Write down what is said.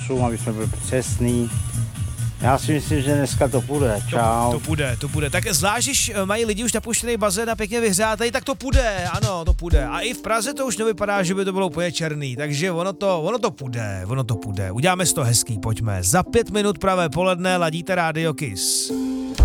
8, aby jsme byli přesný. Já si myslím, že dneska to půjde. Čau. To půjde. Tak zvlášť, když mají lidi už napuštěný bazén a pěkně vyhřátej, tak to půjde, ano, to půjde. A i v Praze to už nevypadá, že by to bylo úplně černý, takže ono to půjde. Uděláme z toho hezký, pojďme. Za 5 minut pravé poledne ladíte Radio Kiss.